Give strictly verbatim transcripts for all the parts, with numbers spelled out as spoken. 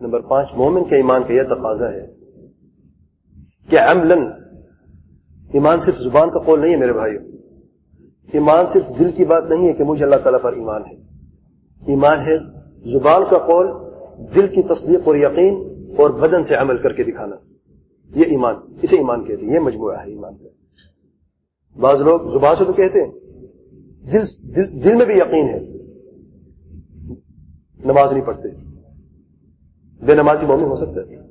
Number پانچ، مومن کے ایمان کا یہ تقاضا ہے کہ عملاً ایمان صرف زبان کا قول نہیں ہے میرے بھائیو، ایمان صرف دل کی بات نہیں ہے کہ مجھے اللہ تعالیٰ پر ایمان ہے، ایمان ہے زبان کا قول، دل کی تصدیق اور یقین، اور بدن سے عمل کر کے دکھانا، یہ ایمان، اسے ایمان کہتے ہیں، یہ مجموعہ ہے ایمان کا۔ بعض لوگ زبان سے تو کہتے ہیں، دل, دل, دل میں بھی یقین ہے، نماز نہیں پڑھتے، بے نمازی مومن ہو سکتا ہے۔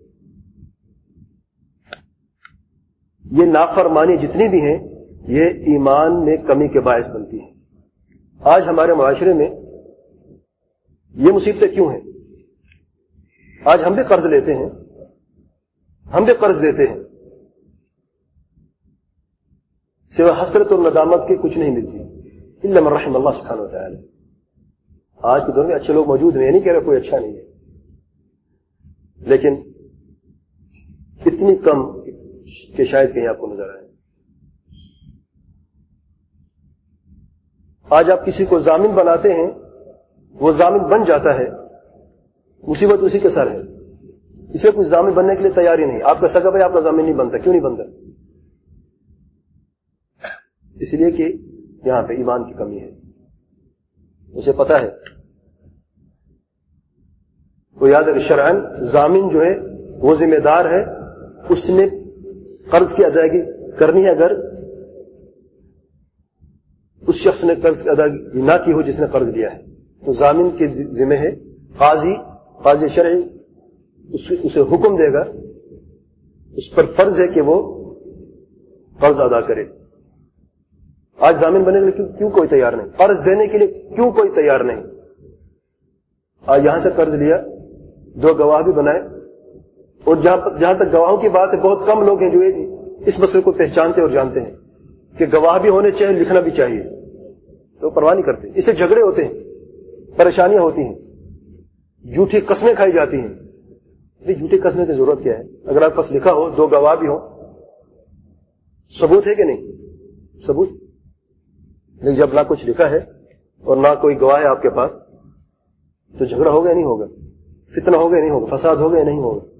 یہ نافرمانی جتنی بھی ہیں یہ ایمان میں کمی کے باعث بنتی ہیں۔ آج ہمارے معاشرے میں یہ مصیبتیں کیوں ہیں؟ آج ہم بھی قرض لیتے ہیں، ہم بھی قرض دیتے ہیں، سوائے حسرت اور ندامت کے کچھ نہیں ملتی، الا من رحم اللہ سبحانہ وتعالی۔ آج کے دور میں اچھے لوگ موجود ہیں، یہ نہیں کہہ رہے کوئی اچھا نہیں ہے، لیکن اتنی کم کہ شاید کہیں آپ کو نظر آئے۔ آج آپ کسی کو ضامن بناتے ہیں، وہ ضامن بن جاتا ہے، مصیبت اسی کے سر ہے، اسے کوئی ضامن بننے کے لیے تیاری نہیں۔ آپ کا سگا بھائی آپ کا ضامن نہیں بنتا، کیوں نہیں بنتا؟ اس لیے کہ یہاں پہ ایمان کی کمی ہے، اسے پتا ہے، وہ یاد ہے شرعن ضامن جو ہے وہ ذمہ دار ہے، اس نے قرض کی ادائیگی کرنی ہے، اگر اس شخص نے قرض کی ادائیگی نہ کی ہو جس نے قرض لیا ہے تو ضامن کے ذمہ ہے قاضی، قاضی شرعی اسے حکم دے گا، اس پر فرض ہے کہ وہ قرض ادا کرے۔ آج ضامن بننے کے لیے کیوں, کیوں کوئی تیار نہیں؟ قرض دینے کے لیے کیوں کوئی تیار نہیں؟ آج یہاں سے قرض لیا، دو گواہ بھی بنائے، اور جہاں جہاں تک گواہوں کی بات ہے بہت کم لوگ ہیں جو اس مسئلے کو پہچانتے اور جانتے ہیں کہ گواہ بھی ہونے چاہیے، لکھنا بھی چاہیے، تو پرواہ نہیں کرتے۔ اس سے جھگڑے ہوتے ہیں، پریشانیاں ہوتی ہیں، جھوٹی قسمیں کھائی جاتی ہیں۔ یہ جھوٹی قسمیں کی ضرورت کیا ہے؟ اگر آپ کے پاس لکھا ہو، دو گواہ بھی ہو، ثبوت ہے کہ نہیں؟ ثبوت۔ لیکن جب نہ کچھ لکھا ہے اور نہ کوئی گواہ ہے آپ کے پاس، تو جھگڑا ہوگا یا نہیں ہوگا؟ فتنہ ہوگا یا نہیں ہوگا؟ فساد ہوگا یا نہیں ہوگا؟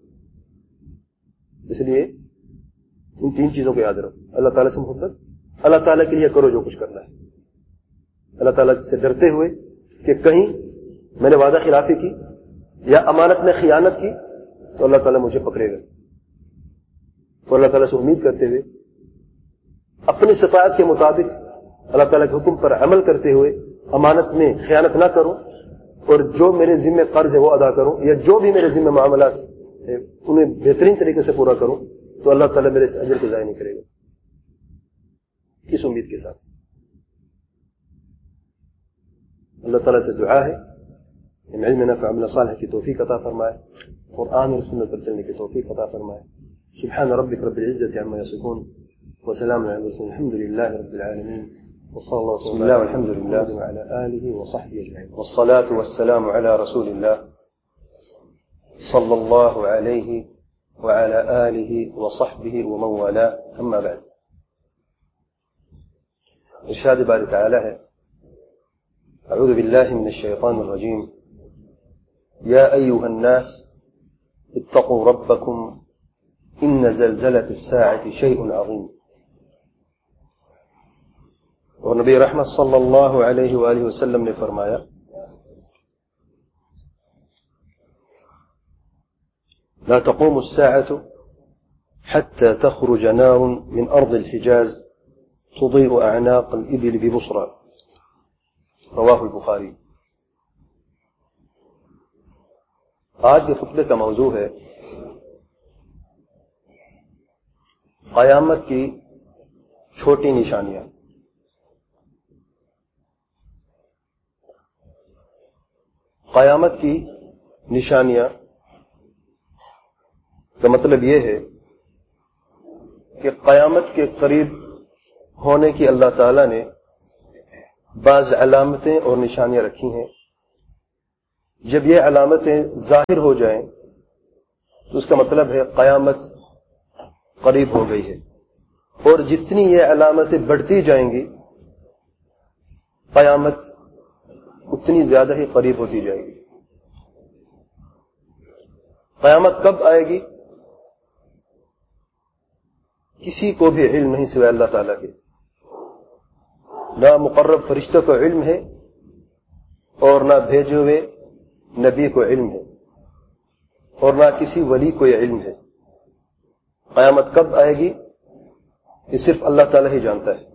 اس لیے ان تین چیزوں کو یاد رکھو، اللہ تعالیٰ سے محبت، اللہ تعالیٰ کے لیے کرو جو کچھ کرنا ہے، اللہ تعالیٰ سے ڈرتے ہوئے کہ کہیں میں نے وعدہ خلافی کی یا امانت میں خیانت کی تو اللہ تعالیٰ مجھے پکڑے گا، اور اللہ تعالیٰ سے امید کرتے ہوئے اپنی استطاعت کے مطابق اللہ تعالیٰ کے حکم پر عمل کرتے ہوئے امانت میں خیانت نہ کروں، اور جو میرے ذمہ قرض ہے وہ ادا کروں، یا جو بھی میرے ذمہ معاملات ہے انہیں بہترین طریقے سے پورا کروں، تو اللہ تعالیٰ میرے اس اجر کو ضائع نہیں کرے گا۔ اس امید کے ساتھ اللہ تعالیٰ سے دعا ہے کہ علم نافع عمل صالح کی توفیق عطا فرمائے، قرآن اور سنت پر چلنے کی توفیق عطا فرمائے۔ سبحان ربک رب العزة عما يصفون وسلام على المرسلين الحمد لله رب العالمين وصلى الله بسم الله والحمد لله وعلى آله وصحبه أجمعين، والصلاة والسلام على رسول الله صلى الله عليه وعلى آله وصحبه ومن والاه، أما بعد۔ ارشاد باری تعالی ہے، أعوذ بالله من الشيطان الرجيم، يا أيها الناس اتقوا ربكم إن زلزلة الساعة شيء عظيم۔ اور نبی رحمت صلی اللہ علیہ وآلہ وسلم نے فرمایا، لا تقوم الساعة حتى تخرج نار من أرض الحجاز تضيء أعناق الإبل ببصرى، رواہ البخاری۔ آج کے خطبے کا موضوع ہے قیامت کی چھوٹی نشانیاں۔ قیامت کی نشانیاں کا مطلب یہ ہے کہ قیامت کے قریب ہونے کی اللہ تعالی نے بعض علامتیں اور نشانیاں رکھی ہیں۔ جب یہ علامتیں ظاہر ہو جائیں تو اس کا مطلب ہے قیامت قریب ہو گئی ہے، اور جتنی یہ علامتیں بڑھتی جائیں گی قیامت اتنی زیادہ ہی قریب ہوتی جائے گی۔ قیامت کب آئے گی کسی کو بھی علم نہیں سوائے اللہ تعالیٰ کے. نہ مقرب فرشتوں کو علم ہے اور نہ بھیجے ہوئے نبی کو علم ہے اور نہ کسی ولی کو یہ علم ہے. قیامت کب آئے گی یہ صرف اللہ تعالیٰ ہی جانتا ہے.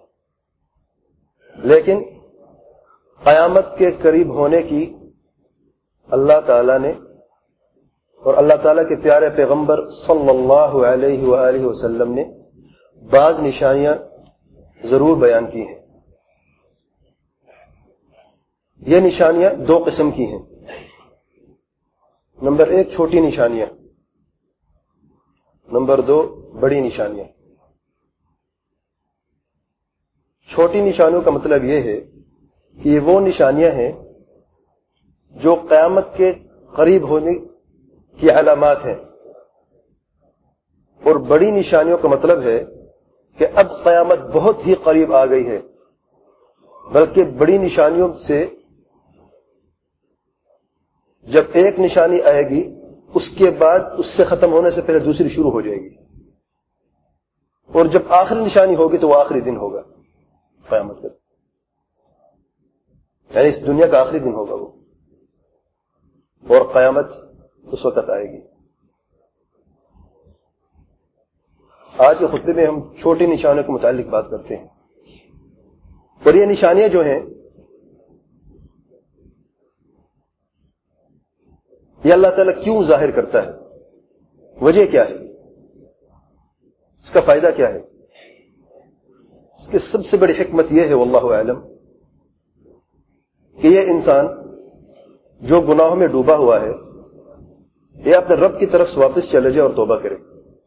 لیکن قیامت کے قریب ہونے کی اللہ تعالیٰ نے اور اللہ تعالیٰ کے پیارے پیغمبر صلی اللہ علیہ وآلہ وسلم نے بعض نشانیاں ضرور بیان کی ہیں. یہ نشانیاں دو قسم کی ہیں. نمبر ایک چھوٹی نشانیاں، نمبر دو بڑی نشانیاں. چھوٹی نشانیوں کا مطلب یہ ہے کہ یہ وہ نشانیاں ہیں جو قیامت کے قریب ہونے کی علامات ہیں، اور بڑی نشانیوں کا مطلب ہے کہ اب قیامت بہت ہی قریب آ گئی ہے، بلکہ بڑی نشانیوں سے جب ایک نشانی آئے گی اس کے بعد اس سے ختم ہونے سے پہلے دوسری شروع ہو جائے گی، اور جب آخری نشانی ہوگی تو وہ آخری دن ہوگا قیامت کا، یعنی اس دنیا کا آخری دن ہوگا وہ، اور قیامت اس وقت آئے گی. آج کے خطبے میں ہم چھوٹی نشانیوں کے متعلق بات کرتے ہیں، اور یہ نشانیاں جو ہیں یہ اللہ تعالیٰ کیوں ظاہر کرتا ہے، وجہ کیا ہے، اس کا فائدہ کیا ہے؟ اس کی سب سے بڑی حکمت یہ ہے واللہ اعلم کہ یہ انسان جو گناہوں میں ڈوبا ہوا ہے یہ اپنے رب کی طرف سے واپس چلے جائے اور توبہ کرے.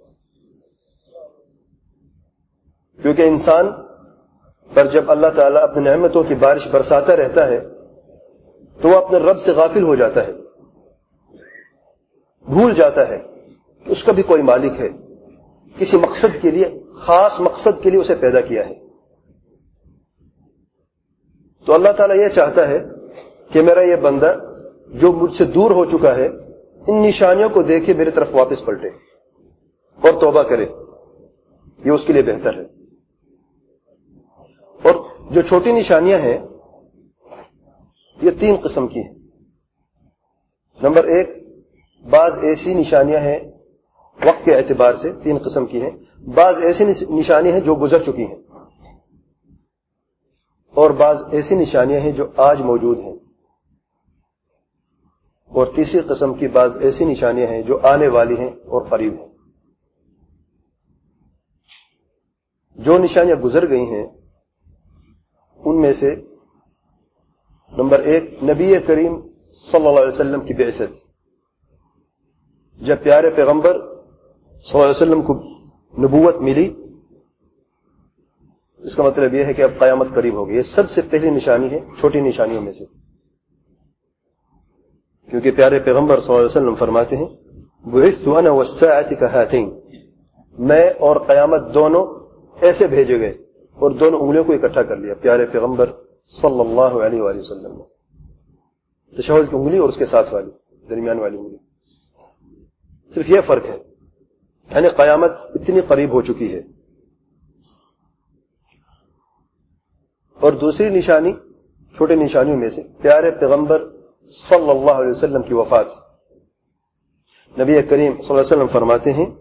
کیونکہ انسان پر جب اللہ تعالیٰ اپنی نعمتوں کی بارش برساتا رہتا ہے تو وہ اپنے رب سے غافل ہو جاتا ہے، بھول جاتا ہے کہ اس کا بھی کوئی مالک ہے، کسی مقصد کے لیے، خاص مقصد کے لیے اسے پیدا کیا ہے. تو اللہ تعالیٰ یہ چاہتا ہے کہ میرا یہ بندہ جو مجھ سے دور ہو چکا ہے ان نشانیوں کو دیکھے میری طرف واپس پلٹے اور توبہ کرے، یہ اس کے لیے بہتر ہے. اور جو چھوٹی نشانیاں ہیں یہ تین قسم کی ہیں. نمبر ایک، بعض ایسی نشانیاں ہیں وقت کے اعتبار سے تین قسم کی ہیں، بعض ایسی نشانیاں ہیں جو گزر چکی ہیں، اور بعض ایسی نشانیاں ہیں جو آج موجود ہیں، اور تیسری قسم کی بعض ایسی نشانیاں ہیں جو آنے والی ہیں اور قریب ہیں. جو نشانیاں گزر گئی ہیں ان میں سے نمبر ایک، نبی کریم صلی اللہ علیہ وسلم کی بعثت. جب پیارے پیغمبر صلی اللہ علیہ وسلم کو نبوت ملی اس کا مطلب یہ ہے کہ اب قیامت قریب ہوگی. یہ سب سے پہلی نشانی ہے چھوٹی نشانیوں میں سے، کیونکہ پیارے پیغمبر صلی اللہ علیہ وسلم فرماتے ہیں بعثت انا والساعة كهاتين، میں اور قیامت دونوں ایسے بھیجے گئے، اور دونوں انگلیوں کو اکٹھا کر لیا پیارے پیغمبر صلی اللہ علیہ وآلہ وسلم نے. تشہد کی انگلی اور اس کے ساتھ والی درمیان والی انگلی، صرف یہ فرق ہے، یعنی قیامت اتنی قریب ہو چکی ہے. اور دوسری نشانی چھوٹی نشانیوں میں سے پیارے پیغمبر صلی اللہ علیہ وسلم کی وفات. نبی کریم صلی اللہ علیہ وسلم فرماتے ہیں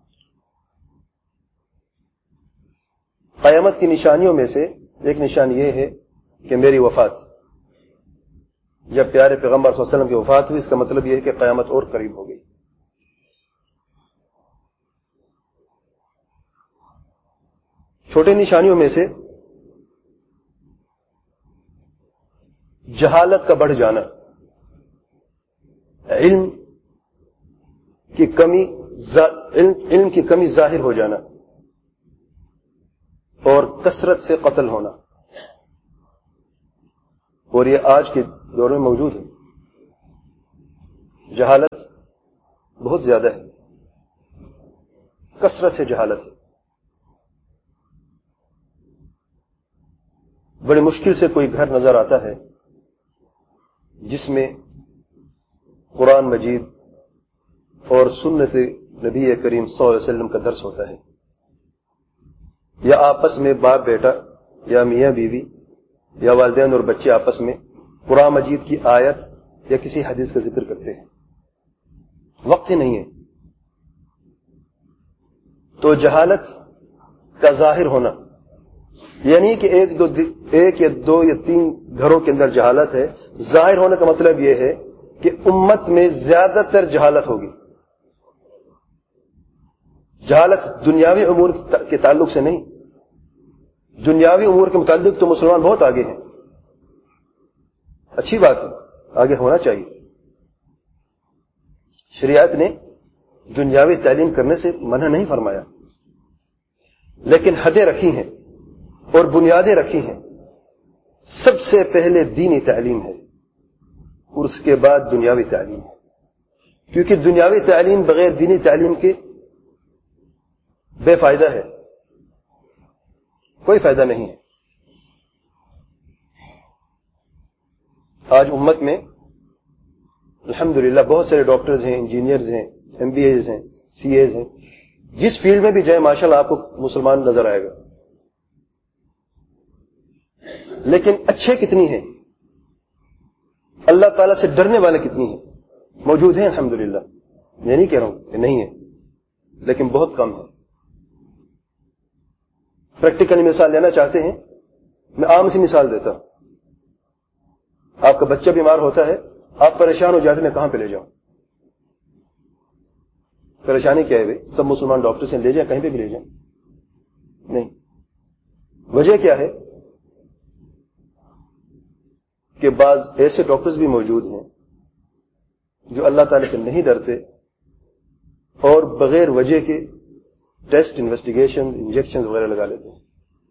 قیامت کی نشانیوں میں سے ایک نشانی یہ ہے کہ میری وفات. جب پیارے پیغمبر صلی اللہ علیہ وسلم کی وفات ہوئی اس کا مطلب یہ ہے کہ قیامت اور قریب ہو گئی. چھوٹی نشانیوں میں سے جہالت کا بڑھ جانا، علم کی کمی علم, علم کی کمی ظاہر ہو جانا، اور کثرت سے قتل ہونا، اور یہ آج کے دور میں موجود ہے. جہالت بہت زیادہ ہے، کثرت سے جہالت ہے. بڑی مشکل سے کوئی گھر نظر آتا ہے جس میں قرآن مجید اور سنت نبی کریم صلی اللہ علیہ وسلم کا درس ہوتا ہے، یا آپس میں باپ بیٹا یا میاں بیوی یا والدین اور بچے آپس میں قرآن مجید کی آیت یا کسی حدیث کا ذکر کرتے ہیں، وقت ہی نہیں ہے۔ تو جہالت کا ظاہر ہونا یعنی کہ ایک دو ایک یا دو یا تین گھروں کے اندر جہالت ہے، ظاہر ہونے کا مطلب یہ ہے کہ امت میں زیادہ تر جہالت ہوگی۔ جہالت دنیاوی امور کے تعلق سے نہیں، دنیاوی امور کے متعلق تو مسلمان بہت آگے ہیں، اچھی بات ہے، آگے ہونا چاہیے۔ شریعت نے دنیاوی تعلیم کرنے سے منع نہیں فرمایا، لیکن حدیں رکھی ہیں اور بنیادیں رکھی ہیں۔ سب سے پہلے دینی تعلیم ہے اور اس کے بعد دنیاوی تعلیم ہے، کیونکہ دنیاوی تعلیم بغیر دینی تعلیم کے بے فائدہ ہے، کوئی فائدہ نہیں ہے۔ آج امت میں الحمدللہ بہت سارے ڈاکٹرز ہیں، انجینئرز ہیں، ایم بی ایز ہیں، سی ایز ہیں، جس فیلڈ میں بھی جائے ماشاءاللہ آپ کو مسلمان نظر آئے گا، لیکن اچھے کتنی ہیں، اللہ تعالیٰ سے ڈرنے والے کتنی ہیں؟ موجود ہیں الحمدللہ، میں نہیں کہہ رہا ہوں کہ نہیں ہے، لیکن بہت کم ہے۔ پریکٹیکلی مثال لینا چاہتے ہیں، میں عام سی مثال دیتا ہوں۔ آپ کا بچہ بیمار ہوتا ہے، آپ پریشان ہو جاتے ہیں، میں کہاں پہ لے جاؤں؟ پریشانی کیا ہے بھائی؟ سب مسلمان ڈاکٹر سے لے جائیں، کہیں پہ بھی لے جائیں، نہیں۔ وجہ کیا ہے کہ بعض ایسے ڈاکٹرز بھی موجود ہیں جو اللہ تعالی سے نہیں ڈرتے اور بغیر وجہ کے ٹیسٹ، انویسٹیگیشن، انجیکشن وغیرہ لگا لیتے ہیں۔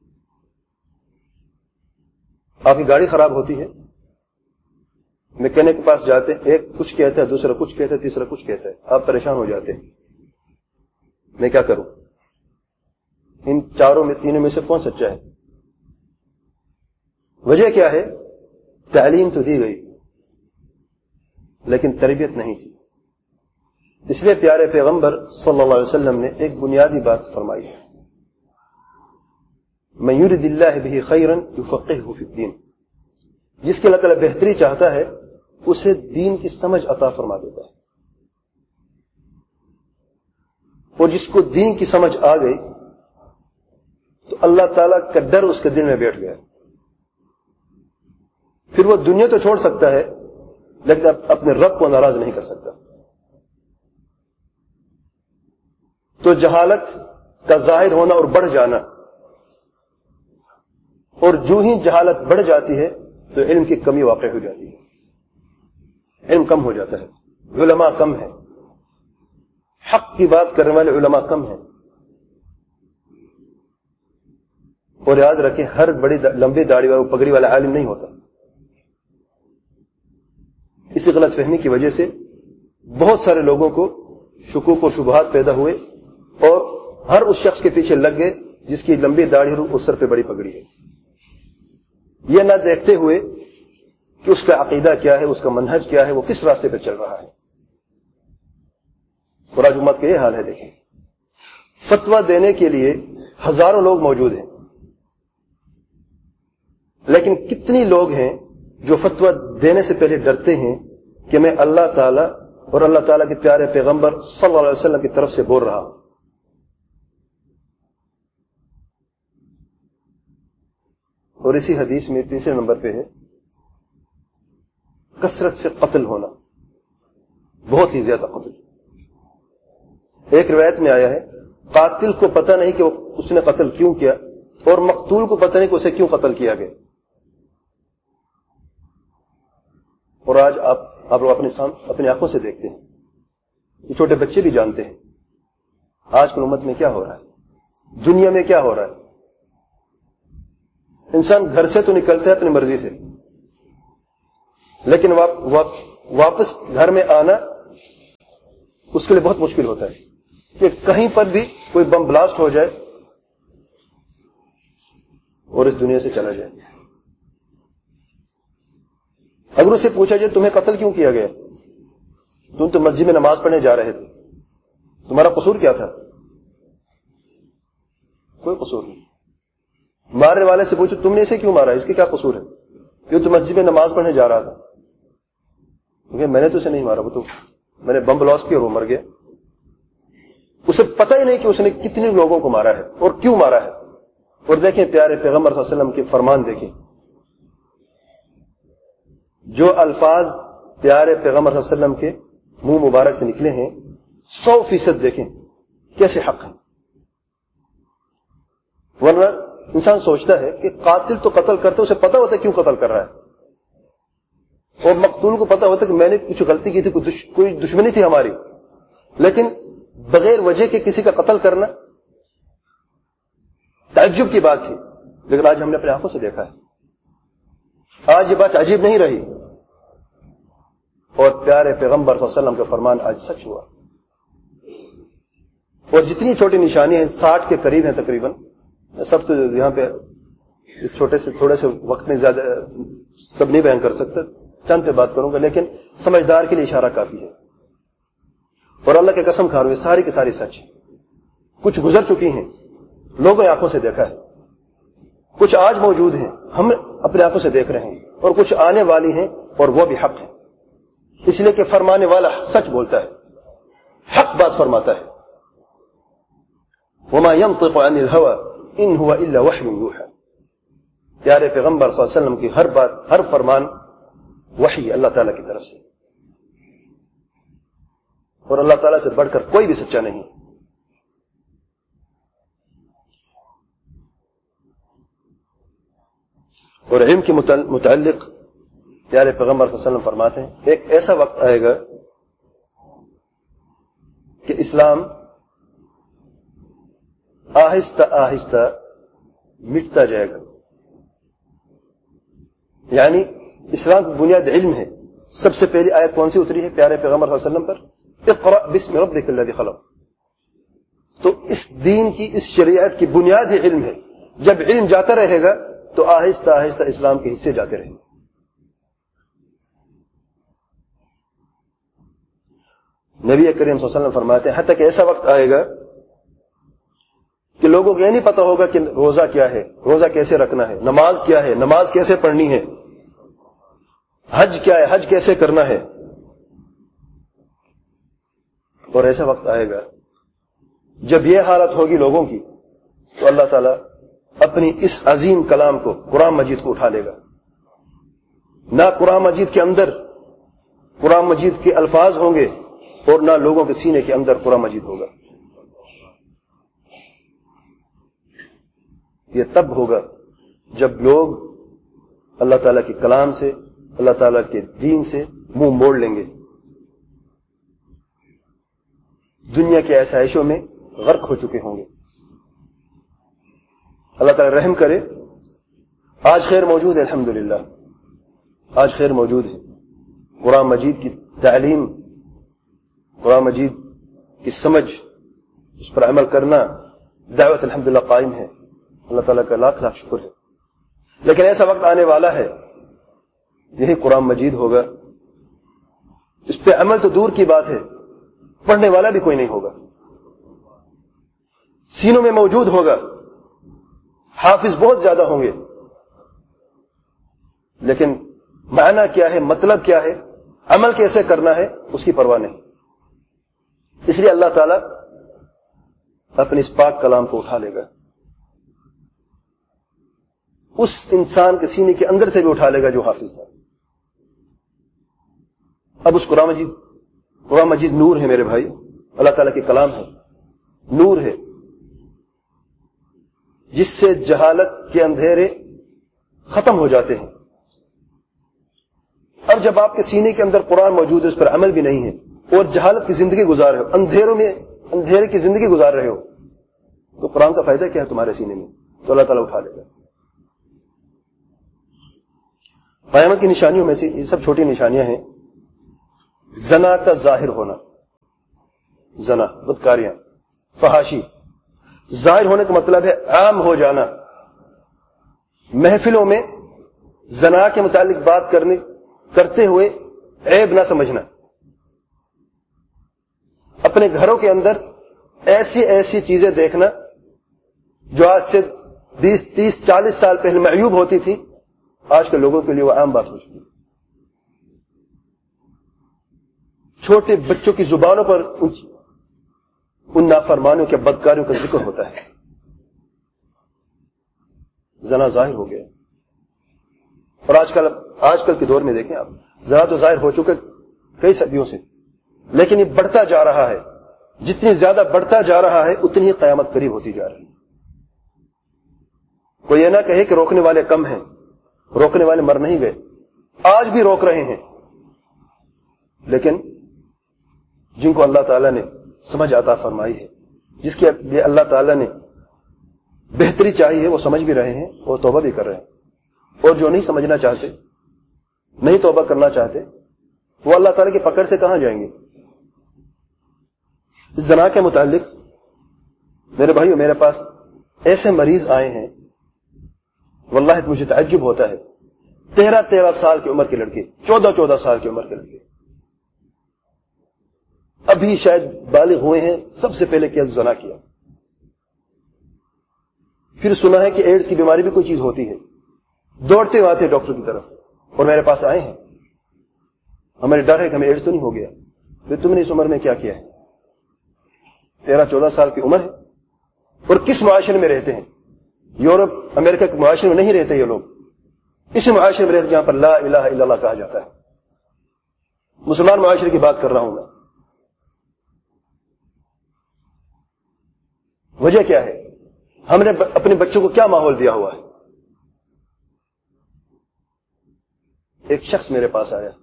آپ کی گاڑی خراب ہوتی ہے، میکینک کے پاس جاتے ہیں، ایک کچھ کہتا ہے، دوسرا کچھ کہتا ہے، تیسرا کچھ کہتا ہے، آپ پریشان ہو جاتے ہیں، میں کیا کروں؟ ان چاروں میں تینوں میں سے کون سچا ہے؟ وجہ کیا ہے؟ تعلیم تو دی گئی لیکن تربیت نہیں تھی۔ اس لیے پیارے پیغمبر صلی اللہ علیہ وسلم نے ایک بنیادی بات فرمائی ہے، من یرد اللہ بہ خیرا یفقہہ فی الدین، جس کے اللہ تعالیٰ بہتری چاہتا ہے اسے دین کی سمجھ عطا فرما دیتا ہے، اور جس کو دین کی سمجھ آ گئی تو اللہ تعالیٰ کا ڈر اس کے دل میں بیٹھ گیا، پھر وہ دنیا تو چھوڑ سکتا ہے لیکن اپنے رب کو ناراض نہیں کر سکتا۔ تو جہالت کا ظاہر ہونا اور بڑھ جانا، اور جو ہی جہالت بڑھ جاتی ہے تو علم کی کمی واقع ہو جاتی ہے، علم کم ہو جاتا ہے، علماء کم ہیں، حق کی بات کرنے والے علماء کم ہیں۔ اور یاد رکھیں، ہر بڑی لمبی داڑھی والا پگڑی والا عالم نہیں ہوتا۔ اسی غلط فہمی کی وجہ سے بہت سارے لوگوں کو شکوک اور شبہات پیدا ہوئے اور ہر اس شخص کے پیچھے لگ گئے جس کی لمبی داڑھی اور اس سر پہ بڑی پگڑی ہے، یہ نہ دیکھتے ہوئے کہ اس کا عقیدہ کیا ہے، اس کا منہج کیا ہے، وہ کس راستے پہ چل رہا ہے۔ اور آج امت کا یہ حال ہے، دیکھیں فتویٰ دینے کے لیے ہزاروں لوگ موجود ہیں، لیکن کتنی لوگ ہیں جو فتویٰ دینے سے پہلے ڈرتے ہیں کہ میں اللہ تعالیٰ اور اللہ تعالیٰ کے پیارے پیغمبر صلی اللہ علیہ وسلم کی طرف سے بول رہا ہوں۔ اور اسی حدیث میں تیسرے نمبر پہ ہے کثرت سے قتل ہونا، بہت ہی زیادہ قتل۔ ایک روایت میں آیا ہے قاتل کو پتہ نہیں کہ اس نے قتل کیوں کیا، اور مقتول کو پتہ نہیں کہ اسے کیوں قتل کیا گیا۔ اور آج آپ آپ لوگ اپنے سامنے اپنی آنکھوں سے دیکھتے ہیں، یہ چھوٹے بچے بھی جانتے ہیں آج کل امت میں کیا ہو رہا ہے، دنیا میں کیا ہو رہا ہے۔ انسان گھر سے تو نکلتا ہے اپنی مرضی سے، لیکن واپ, واپ, واپس گھر میں آنا اس کے لیے بہت مشکل ہوتا ہے کہ کہیں پر بھی کوئی بم بلاسٹ ہو جائے اور اس دنیا سے چلا جائے۔ اگر اسے پوچھا جائے تمہیں قتل کیوں کیا گیا، تم تو مسجد میں نماز پڑھنے جا رہے تھے، تمہارا قصور کیا تھا؟ کوئی قصور نہیں. مارنے والے سے پوچھو تم نے اسے کیوں مارا, اس کے کیا قصور ہے؟ کیوں تو مسجد میں نماز پڑھنے جا رہا تھا. کیونکہ میں نے تو اسے نہیں مارا, وہ تو میں نے بم بلاسٹ کیا اور وہ مر گیا. اسے پتہ ہی نہیں کہ اس نے کتنے لوگوں کو مارا ہے اور کیوں مارا ہے. اور دیکھیں پیارے پیغمبر صلی اللہ علیہ وسلم کے فرمان دیکھیں, جو الفاظ پیارے پیغمبر صلی اللہ علیہ وسلم کے منہ مبارک سے نکلے ہیں سو فیصد دیکھیں کیسے حق ہے. ورنہ انسان سوچتا ہے کہ قاتل تو قتل کرتے اسے پتہ ہوتا ہے کیوں قتل کر رہا ہے, اور مقتول کو پتہ ہوتا ہے کہ میں نے کچھ غلطی کی تھی, کوئی دشمنی تھی ہماری, لیکن بغیر وجہ کے کسی کا قتل کرنا تعجب کی بات تھی. لیکن آج ہم نے اپنے آنکھوں سے دیکھا ہے, آج یہ بات عجیب نہیں رہی, اور پیارے پیغمبر صلی اللہ علیہ وسلم کا فرمان آج سچ ہوا. اور جتنی چھوٹی نشانیاں ہیں ساٹھ کے قریب ہیں تقریباً, سب تو یہاں پہ اس چھوٹے سے تھوڑے سے وقت میں زیادہ سب نہیں بیان کر سکتا, چند پہ بات کروں گا, لیکن سمجھدار کے لیے اشارہ کافی ہے. اور اللہ کی قسم کھا رہا ہوں یہ ساری کی ساری سچ ہے. کچھ گزر چکی ہیں, لوگوں نے آنکھوں سے دیکھا ہے, کچھ آج موجود ہیں ہم اپنے آنکھوں سے دیکھ رہے ہیں, اور کچھ آنے والی ہیں اور وہ بھی حق ہے. اس لیے کہ فرمانے والا سچ بولتا ہے, حق بات فرماتا ہے. وما ينطق عن الهوى ان هو الا وحی یوحى. پیارے پیغمبر صلی اللہ علیہ وسلم کی ہر بات, ہر فرمان وحی اللہ تعالیٰ کی طرف سے, اور اللہ تعالیٰ سے بڑھ کر کوئی بھی سچا نہیں. اور علم کے متعلق پیارے پیغمبر صلی اللہ علیہ وسلم فرماتے ہیں ایک ایسا وقت آئے گا کہ اسلام آہستہ آہستہ مٹتا جائے گا. یعنی اسلام کی بنیاد علم ہے. سب سے پہلی آیت کون سی اتری ہے پیارے پیغمبر صلی اللہ علیہ وسلم پر؟ اقرأ باسم ربک الذی خلق. تو اس دین کی, اس شریعت کی بنیاد ہی علم ہے. جب علم جاتا رہے گا تو آہستہ آہستہ اسلام کے حصے جاتے رہیں گے. نبی کریم صلی اللہ علیہ وسلم فرماتے ہیں حتیٰ کہ ایسا وقت آئے گا کہ لوگوں کو یہ نہیں پتا ہوگا کہ روزہ کیا ہے, روزہ کیسے رکھنا ہے, نماز کیا ہے, نماز کیسے پڑھنی ہے, حج کیا ہے, حج کیسے کرنا ہے. اور ایسا وقت آئے گا جب یہ حالت ہوگی لوگوں کی تو اللہ تعالیٰ اپنی اس عظیم کلام کو, قرآن مجید کو اٹھا لے گا. نہ قرآن مجید کے اندر قرآن مجید کے الفاظ ہوں گے اور نہ لوگوں کے سینے کے اندر قرآن مجید ہوگا. یہ تب ہوگا جب لوگ اللہ تعالیٰ کے کلام سے, اللہ تعالیٰ کے دین سے منہ موڑ لیں گے, دنیا کی آسائشوں میں غرق ہو چکے ہوں گے. اللہ تعالیٰ رحم کرے. آج خیر موجود ہے, الحمدللہ آج خیر موجود ہے. قرآن مجید کی تعلیم, قرآن مجید کی سمجھ, اس پر عمل کرنا, دعوت الحمدللہ قائم ہے. اللہ تعالیٰ کا لاکھ لاکھ شکر ہے. لیکن ایسا وقت آنے والا ہے یہی قرآن مجید ہوگا, اس پہ عمل تو دور کی بات ہے, پڑھنے والا بھی کوئی نہیں ہوگا. سینوں میں موجود ہوگا, حافظ بہت زیادہ ہوں گے, لیکن معنی کیا ہے, مطلب کیا ہے, عمل کیسے کرنا ہے, اس کی پرواہ نہیں. اس لیے اللہ تعالیٰ اپنے اس پاک کلام کو اٹھا لے گا, اس انسان کے سینے کے اندر سے بھی اٹھا لے گا جو حافظ تھا. اب اس قرآن مجید, قرآن مجید نور ہے میرے بھائی, اللہ تعالیٰ کے کلام ہے, نور ہے جس سے جہالت کے اندھیرے ختم ہو جاتے ہیں. اب جب آپ کے سینے کے اندر قرآن موجود ہے, اس پر عمل بھی نہیں ہے اور جہالت کی زندگی گزار رہے ہو, اندھیروں میں اندھیرے کی زندگی گزار رہے ہو, تو قرآن کا فائدہ کیا ہے تمہارے سینے میں؟ تو اللہ تعالیٰ اٹھا لے گا. قیامت کی نشانیوں میں سے یہ سب چھوٹی نشانیاں ہیں. زنا کا ظاہر ہونا, زنا, بدکاریاں, فحاشی. ظاہر ہونے کا مطلب ہے عام ہو جانا, محفلوں میں زنا کے متعلق بات کرنے کرتے ہوئے عیب نہ سمجھنا, اپنے گھروں کے اندر ایسی ایسی چیزیں دیکھنا جو آج سے بیس تیس چالیس سال پہلے معیوب ہوتی تھی، آج کے لوگوں کے لیے وہ عام بات ہو چکی ہے. چھوٹے بچوں کی زبانوں پر ان نافرمانیوں کے بدکاریوں کا ذکر ہوتا ہے. زنا ظاہر ہو گیا. اور آج کل آج کل کے دور میں دیکھیں آپ، زنا تو ظاہر ہو چکا کئی صدیوں سے، لیکن یہ بڑھتا جا رہا ہے. جتنی زیادہ بڑھتا جا رہا ہے اتنی ہی قیامت قریب ہوتی جا رہی ہے. کوئی یہ نہ کہے کہ روکنے والے کم ہیں، روکنے والے مر نہیں گئے، آج بھی روک رہے ہیں. لیکن جن کو اللہ تعالیٰ نے سمجھ عطا فرمائی ہے، جس کے لیے اللہ تعالیٰ نے بہتری چاہی ہے، وہ سمجھ بھی رہے ہیں اور توبہ بھی کر رہے ہیں. اور جو نہیں سمجھنا چاہتے، نہیں توبہ کرنا چاہتے، وہ اللہ تعالیٰ کی پکڑ سے کہاں جائیں گے؟ اس زنا کے متعلق میرے بھائیو میرے پاس ایسے مریض آئے ہیں، واللہ مجھے تعجب ہوتا ہے. تیرہ تیرہ سال کی عمر کے لڑکے، چودہ چودہ سال کی عمر کے لڑکے، ابھی شاید بالغ ہوئے ہیں، سب سے پہلے کیا زنا کیا. پھر سنا ہے کہ ایڈز کی بیماری بھی کوئی چیز ہوتی ہے، دوڑتے ہوئے آتے ڈاکٹر کی طرف اور میرے پاس آئے ہیں. ہمارے ڈر ہے کہ ہمیں ایڈز تو نہیں ہو گیا. پھر تم نے اس عمر میں کیا کیا ہے؟ تیرہ چودہ سال کی عمر ہے، اور کس معاشرے میں رہتے ہیں؟ یورپ امریکہ کے معاشرے میں نہیں رہتے یہ لوگ، اس معاشرے میں رہتے جہاں پر لا الہ الا اللہ کہا جاتا ہے. مسلمان معاشرے کی بات کر رہا ہوں میں. وجہ کیا ہے؟ ہم نے اپنے بچوں کو کیا ماحول دیا ہوا ہے؟ ایک شخص میرے پاس آیا،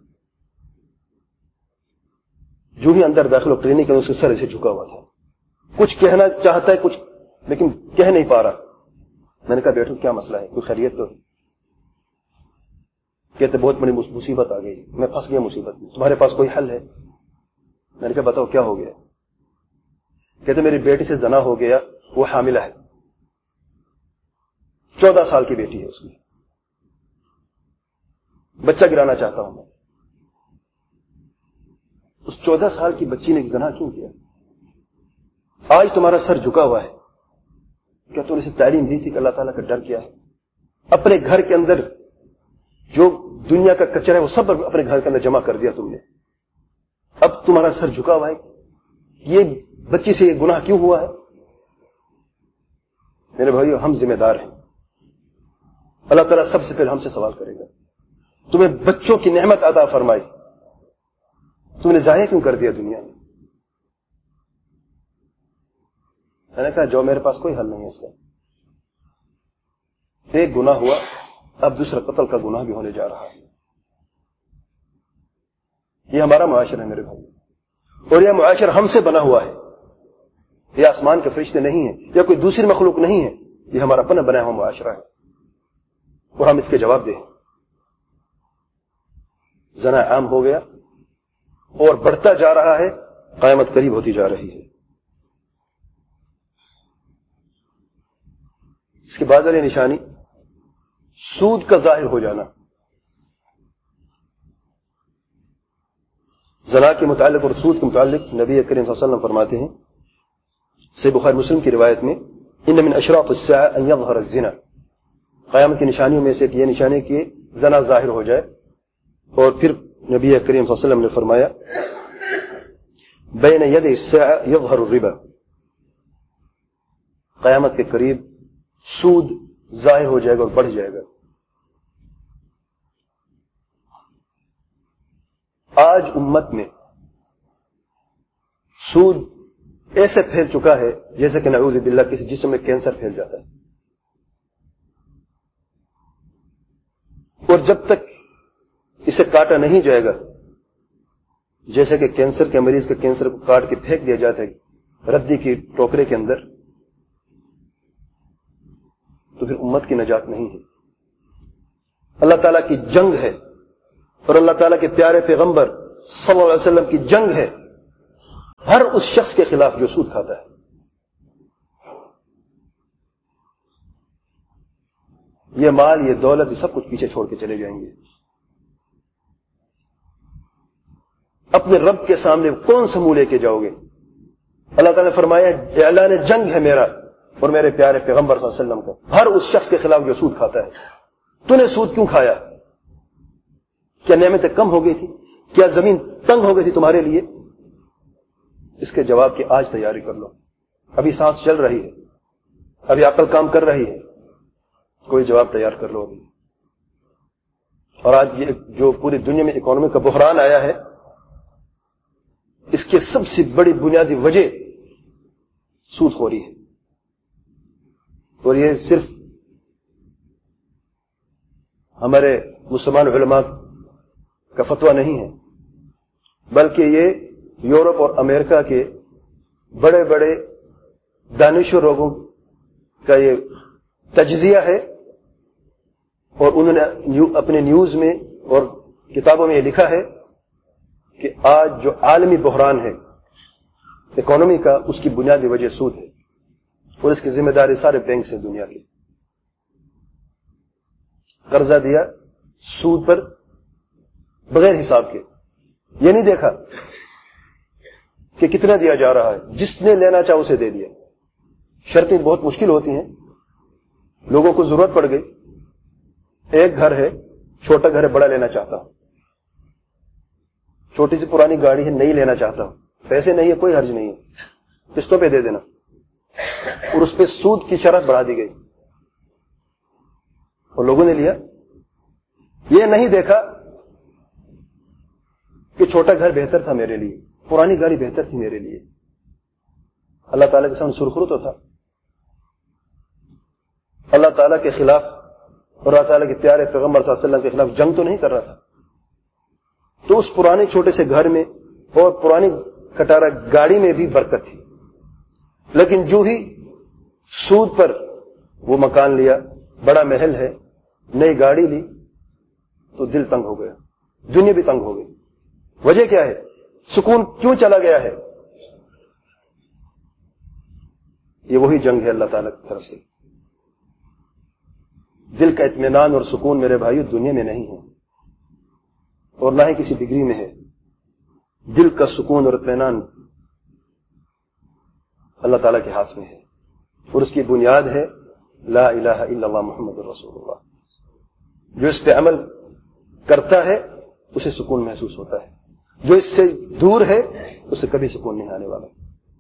جو ہی اندر داخل ہو کلینک کے اس کے سر ایسے جھکا ہوا تھا، کچھ کہنا چاہتا ہے کچھ، لیکن کہہ نہیں پا رہا. میں نے کہا بیٹھو کیا مسئلہ ہے، کوئی خیریت تو؟ کہتے بہت بڑی مصیبت آ گئی، میں پھنس گیا مصیبت میں، تمہارے پاس کوئی حل ہے؟ میں نے کہا بتاؤ کیا ہو گیا. کہتے میری بیٹی سے زنا ہو گیا، وہ حاملہ ہے، چودہ سال کی بیٹی ہے اس کی، بچہ گرانا چاہتا ہوں میں. اس چودہ سال کی بچی نے زنا کیوں کیا؟ آج تمہارا سر جھکا ہوا ہے، کیا تم نے اسے تعلیم دی تھی کہ اللہ تعالیٰ کا ڈر کیا ہے؟ اپنے گھر کے اندر جو دنیا کا کچرا ہے وہ سب اپنے گھر کے اندر جمع کر دیا تم نے. اب تمہارا سر جھکا ہوا ہے، یہ بچی سے یہ گناہ کیوں ہوا ہے؟ میرے بھائیو ہم ذمہ دار ہیں. اللہ تعالیٰ سب سے پہلے ہم سے سوال کرے گا. تمہیں بچوں کی نعمت عطا فرمائی، تم نے ضائع کیوں کر دیا دنیا میں؟ میں نے کہا جو میرے پاس کوئی حل نہیں ہے اس کا. ایک گناہ ہوا، اب دوسرا قتل کا گناہ بھی ہونے جا رہا ہے. یہ ہمارا معاشرہ ہے میرے بھائی، اور یہ معاشرہ ہم سے بنا ہوا ہے. یہ آسمان کے فرشتے نہیں ہیں یا کوئی دوسری مخلوق نہیں ہے، یہ ہمارا اپنا بنا ہوا معاشرہ ہے، اور ہم اس کے جواب دیں. زنا عام ہو گیا اور بڑھتا جا رہا ہے، قیامت قریب ہوتی جا رہی ہے. اس کے بعد والی نشانی سود کا ظاہر ہو جانا. زنا کے متعلق اور سود کے متعلق نبی کریم صلی اللہ علیہ وسلم فرماتے ہیں، صحیح بخاری مسلم کی روایت میں، ان من اشراط الساعة ان يظهر الزنا. قیامت کی نشانیوں میں سے ایک یہ نشانی کہ زنا ظاہر ہو جائے. اور پھر نبی کریم صلی اللہ علیہ وسلم نے فرمایا، بین ید الساعة يظهر الربا. قیامت کے قریب سود ظاہر ہو جائے گا اور بڑھ جائے گا. آج امت میں سود ایسے پھیل چکا ہے جیسے کہ نعوذ باللہ کسی جسم میں کینسر پھیل جاتا ہے. اور جب تک اسے کاٹا نہیں جائے گا، جیسے کہ کینسر کے مریض کے کینسر کو کاٹ کے پھینک دیا جاتا ہے ردی کی ٹوکرے کے اندر، تو پھر امت کی نجات نہیں ہے. اللہ تعالیٰ کی جنگ ہے، اور اللہ تعالیٰ کے پیارے پیغمبر صلی اللہ علیہ وسلم کی جنگ ہے ہر اس شخص کے خلاف جو سود کھاتا ہے. یہ مال، یہ دولت، یہ سب کچھ پیچھے چھوڑ کے چلے جائیں گے. اپنے رب کے سامنے کون سا منہ لے کے جاؤ گے؟ اللہ تعالیٰ نے فرمایا اعلان جنگ ہے میرا اور میرے پیارے پیغمبر صلی اللہ علیہ وسلم کا ہر اس شخص کے خلاف جو سود کھاتا ہے. تو نے سود کیوں کھایا؟ کیا نعمتیں کم ہو گئی تھی؟ کیا زمین تنگ ہو گئی تھی تمہارے لیے؟ اس کے جواب کی آج تیاری کر لو. ابھی سانس چل رہی ہے, ابھی عقل کام کر رہی ہے, کوئی جواب تیار کر لو ابھی. اور آج یہ جو پوری دنیا میں اکانومی کا بحران آیا ہے, اس کی سب سے بڑی بنیادی وجہ سود خوری ہے. اور یہ صرف ہمارے مسلمان علماء کا فتویٰ نہیں ہے, بلکہ یہ یورپ اور امریکہ کے بڑے بڑے دانشور لوگوں کا یہ تجزیہ ہے. اور انہوں نے اپنے نیوز میں اور کتابوں میں یہ لکھا ہے کہ آج جو عالمی بحران ہے اکانومی کا, اس کی بنیادی وجہ سود ہے, اور اس کی ذمہ داری سارے بینک سے دنیا کی. قرضہ دیا سود پر بغیر حساب کے, یہ نہیں دیکھا کہ کتنا دیا جا رہا ہے, جس نے لینا چاہا اسے دے دیا. شرطیں بہت مشکل ہوتی ہیں, لوگوں کو ضرورت پڑ گئی, ایک گھر ہے, چھوٹا گھر ہے, بڑا لینا چاہتا ہوں, چھوٹی سی پرانی گاڑی ہے, نہیں لینا چاہتا ہوں, پیسے نہیں ہے, کوئی حرج نہیں ہے, قسطوں پہ دے دینا, اور اس پہ سود کی شرط بڑھا دی گئی اور لوگوں نے لیا. یہ نہیں دیکھا کہ چھوٹا گھر بہتر تھا میرے لیے, پرانی گاڑی بہتر تھی میرے لیے. اللہ تعالیٰ کے سامنے سرخرو تو تھا, اللہ تعالیٰ کے خلاف اور اللہ تعالیٰ کے پیارے پیغمبر صلی اللہ علیہ وسلم کے خلاف جنگ تو نہیں کر رہا تھا. تو اس پرانے چھوٹے سے گھر میں اور پرانی کٹارا گاڑی میں بھی برکت تھی. لیکن جو ہی سود پر وہ مکان لیا, بڑا محل ہے, نئی گاڑی لی, تو دل تنگ ہو گیا, دنیا بھی تنگ ہو گئی. وجہ کیا ہے؟ سکون کیوں چلا گیا ہے؟ یہ وہی جنگ ہے اللہ تعالیٰ کی طرف سے. دل کا اطمینان اور سکون میرے بھائیو دنیا میں نہیں ہے, اور نہ ہی کسی ڈگری میں ہے. دل کا سکون اور اطمینان اللہ تعالیٰ کے ہاتھ میں ہے, اور اس کی بنیاد ہے لا الہ الا اللہ محمد رسول اللہ. جو اس پہ عمل کرتا ہے اسے سکون محسوس ہوتا ہے, جو اس سے دور ہے اسے کبھی سکون نہیں آنے والا.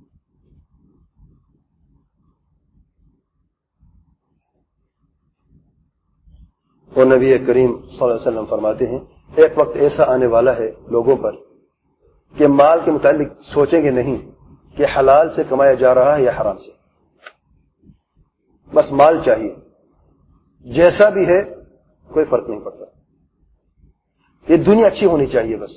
اور نبی کریم صلی اللہ علیہ وسلم فرماتے ہیں ایک وقت ایسا آنے والا ہے لوگوں پر کہ مال کے متعلق سوچیں گے نہیں کہ حلال سے کمایا جا رہا ہے یا حرام سے, بس مال چاہیے, جیسا بھی ہے کوئی فرق نہیں پڑتا, یہ دنیا اچھی ہونی چاہیے بس.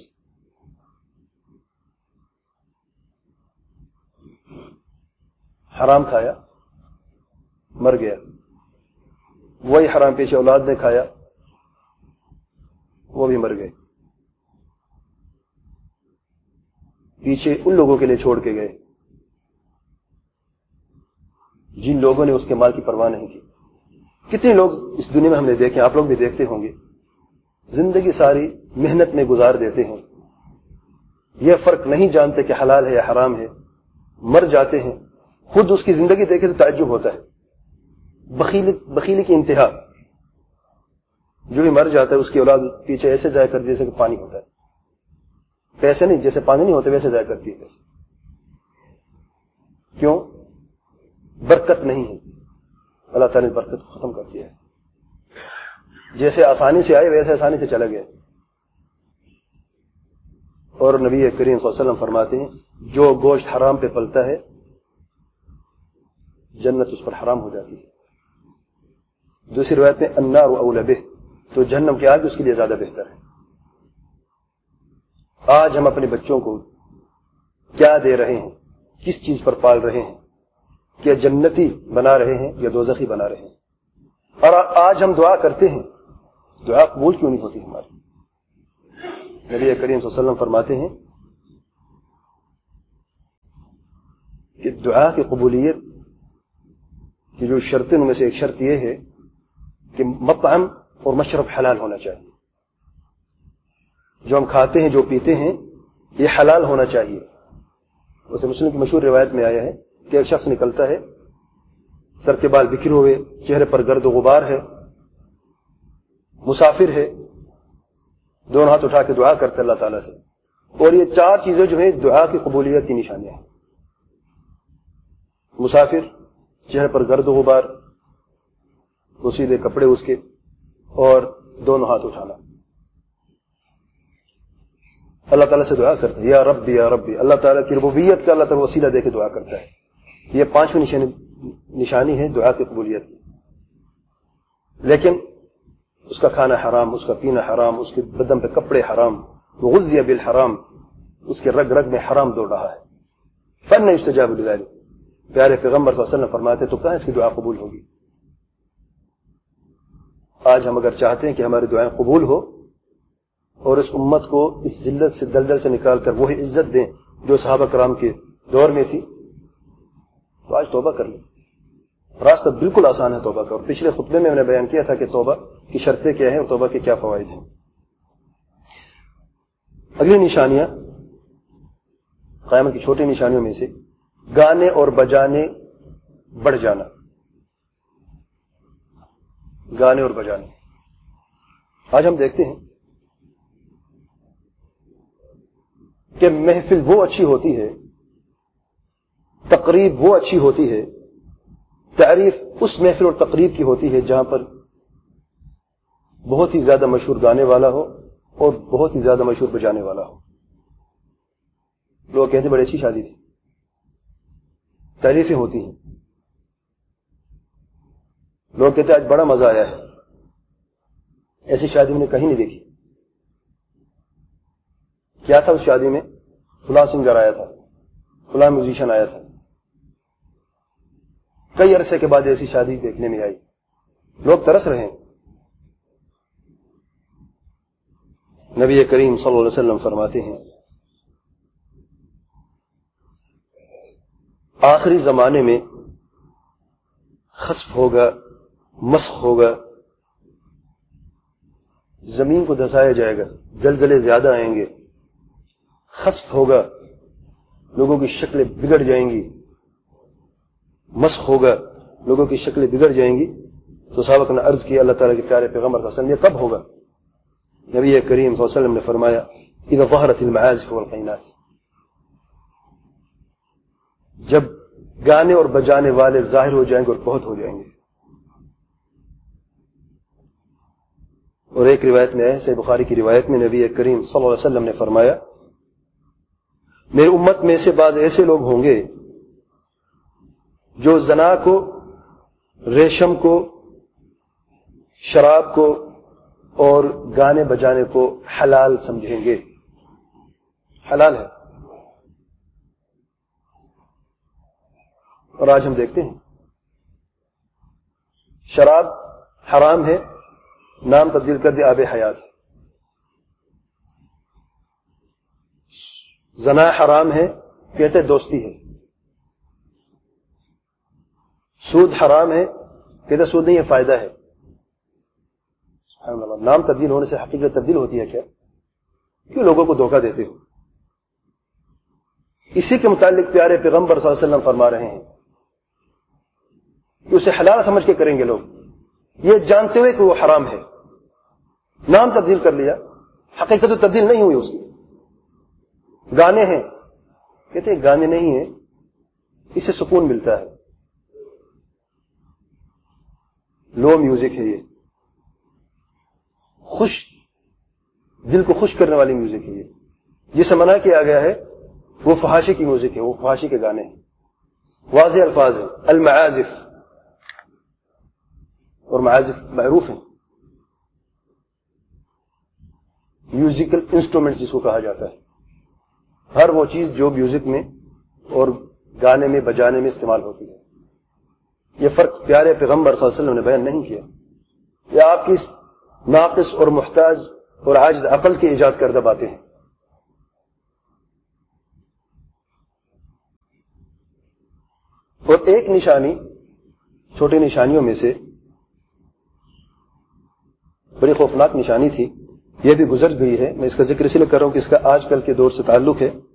حرام کھایا مر گیا, وہی حرام پیشے اولاد نے کھایا وہ بھی مر گئے, پیچھے ان لوگوں کے لیے چھوڑ کے گئے جن لوگوں نے اس کے مال کی پرواہ نہیں کی. کتنے لوگ اس دنیا میں ہم نے دیکھے, آپ لوگ بھی دیکھتے ہوں گے, زندگی ساری محنت میں گزار دیتے ہیں, یہ فرق نہیں جانتے کہ حلال ہے یا حرام ہے, مر جاتے ہیں. خود اس کی زندگی دیکھے تو تعجب ہوتا ہے, بخیلی بخیلی کی انتہا. جو بھی مر جاتا ہے اس کی اولاد پیچھے ایسے ضائع کر جیسے کہ پانی ہوتا ہے, پیسے نہیں, جیسے پانی نہیں ہوتے ویسے ضائع کرتی ہے پیسے. کیوں؟ برکت نہیں ہے, اللہ تعالیٰ نے برکت ختم کر دیا ہے. جیسے آسانی سے آئے ویسے آسانی سے چلا گیا. اور نبی کریم صلی اللہ علیہ وسلم فرماتے ہیں جو گوشت حرام پہ پلتا ہے جنت اس پر حرام ہو جاتی ہے. دوسری روایت میں النار اولى به, تو جہنم کی آگ اس کے لیے زیادہ بہتر ہے. آج ہم اپنے بچوں کو کیا دے رہے ہیں, کس چیز پر پال رہے ہیں, کیا جنتی بنا رہے ہیں یا دوزخی بنا رہے ہیں؟ اور آج ہم دعا کرتے ہیں, دعا قبول کیوں نہیں ہوتی ہماری؟ نبی کریم صلی اللہ علیہ وسلم فرماتے ہیں کہ دعا کی قبولیت کی جو شرطیں ان میں سے ایک شرط یہ ہے کہ مطعم اور مشرب حلال ہونا چاہیے. جو ہم کھاتے ہیں, جو پیتے ہیں, یہ حلال ہونا چاہیے. اسے مسلم کی مشہور روایت میں آیا ہے کہ ایک شخص نکلتا ہے، سر کے بال بکھرے ہوئے، چہرے پر گرد و غبار ہے، مسافر ہے، دونوں ہاتھ اٹھا کے دعا کرتا ہے اللہ تعالیٰ سے. اور یہ چار چیزیں جو ہیں دعا کی قبولیت کی نشانیاں ہیں. مسافر، چہرے پر گرد و غبار، پوشیدہ کپڑے اس کے، اور دونوں ہاتھ اٹھانا. اللہ تعالیٰ سے دعا کرتا ہے یا ربی یا ربی، اللہ تعالیٰ کی ربوبیت کا اللہ تعالیٰ وسیلہ دے کے دعا کرتا ہے. یہ پانچویں نشانی نشانی ہے دعا کی قبولیت کی. لیکن اس کا کھانا حرام، اس کا پینا حرام، اس کے بدن پہ کپڑے حرام، غذی بالحرام، اس کے رگ رگ میں حرام دوڑ رہا ہے. فن یستجاب لذلک، پیارے پیغمبر صلی اللہ علیہ وسلم فرماتے تو کہاں اس کی دعا قبول ہوگی؟ آج ہم اگر چاہتے ہیں کہ ہماری دعائیں قبول ہو اور اس امت کو اس ذلت سے دلدل سے نکال کر وہی عزت دیں جو صحابہ کرام کے دور میں تھی، تو آج توبہ کر لیں. راستہ بالکل آسان ہے توبہ کا، اور پچھلے خطبے میں میں نے بیان کیا تھا کہ توبہ کی شرطیں کیا ہیں اور توبہ کے کیا فوائد ہیں. اگلی نشانیاں قیامت کی چھوٹی نشانیوں میں سے گانے اور بجانے بڑھ جانا. گانے اور بجانے آج ہم دیکھتے ہیں کہ محفل وہ اچھی ہوتی ہے، تقریب وہ اچھی ہوتی ہے، تعریف اس محفل اور تقریب کی ہوتی ہے جہاں پر بہت ہی زیادہ مشہور گانے والا ہو اور بہت ہی زیادہ مشہور بجانے والا ہو. لوگ کہتے بڑی اچھی شادی تھی، تعریفیں ہوتی ہیں، لوگ کہتے آج بڑا مزہ آیا ہے، ایسی شادی میں نے کہیں نہیں دیکھی. کیا تھا اس شادی میں؟ فلاں سنگر آیا تھا، فلاں میوزیشین آیا تھا. کئی عرصے کے بعد ایسی شادی دیکھنے میں آئی، لوگ ترس رہے ہیں. نبی کریم صلی اللہ علیہ وسلم فرماتے ہیں آخری زمانے میں خسف ہوگا، مسخ ہوگا، زمین کو دھسایا جائے گا، زلزلے زیادہ آئیں گے، خسف ہوگا، لوگوں کی شکلیں بگڑ جائیں گی، مسخ ہوگا، لوگوں کی شکلیں بگڑ جائیں گی. تو صحابہ نے عرض کیا اللہ تعالیٰ کے پیارے پیغمبر صلی اللہ علیہ وسلم یہ کب ہوگا؟ نبی کریم صلی اللہ علیہ وسلم نے فرمایا اذا ظہرت المعازف والقینات، جب گانے اور بجانے والے ظاہر ہو جائیں گے اور بہت ہو جائیں گے. اور ایک روایت میں ہے، صحیح بخاری کی روایت میں نبی کریم صلی اللہ علیہ وسلم نے فرمایا میری امت میں سے بعض ایسے لوگ ہوں گے جو زنا کو، ریشم کو، شراب کو اور گانے بجانے کو حلال سمجھیں گے. حلال ہے. اور آج ہم دیکھتے ہیں شراب حرام ہے، نام تبدیل کر دیا آب حیات. زنا حرام ہے، کہتے دوستی ہے. سود حرام ہے، کہتے سود نہیں ہے، فائدہ ہے. سبحان اللہ، نام تبدیل ہونے سے حقیقت تبدیل ہوتی ہے کیا؟ کیوں لوگوں کو دھوکہ دیتے ہو؟ اسی کے متعلق پیارے پیغمبر صلی اللہ علیہ وسلم فرما رہے ہیں کہ اسے حلال سمجھ کے کریں گے لوگ، یہ جانتے ہوئے کہ وہ حرام ہے. نام تبدیل کر لیا، حقیقت تو تبدیل نہیں ہوئی اس کی. گانے ہیں، کہتے ہیں گانے نہیں ہیں، اس سے سکون ملتا ہے. لو میوزک ہے، یہ خوش، دل کو خوش کرنے والی میوزک ہے. یہ جسے منع کیا گیا ہے وہ فحاشی کی میوزک ہے، وہ فحاشی کے گانے ہیں. واضح الفاظ ہیں المعازف، اور معازف معروف ہیں، میوزیکل انسٹرومنٹ جس کو کہا جاتا ہے. ہر وہ چیز جو میوزک میں اور گانے میں بجانے میں استعمال ہوتی ہے. یہ فرق پیارے پیغمبر صلی اللہ علیہ وسلم نے بیان نہیں کیا. یہ آپ کی ناقص اور محتاج اور عاجز عقل کی ایجاد کردہ باتیں ہیں. اور ایک نشانی چھوٹی نشانیوں میں سے بڑی خوفناک نشانی تھی، یہ بھی گزر گئی ہے. میں اس کا ذکر اس لیے کر رہا ہوں کہ اس کا آج کل کے دور سے تعلق ہے.